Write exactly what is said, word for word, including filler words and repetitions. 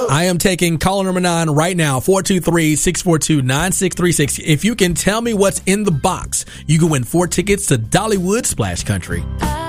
I am taking caller number nine right now, four two three, six four two, nine six three six. If you can tell me what's in the box, you can win four tickets to Dollywood Splash Country.